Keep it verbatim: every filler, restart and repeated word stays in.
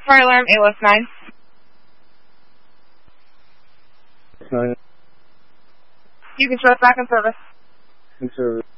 Fire alarm, A L S nine. nine. You can show us back in service. In service.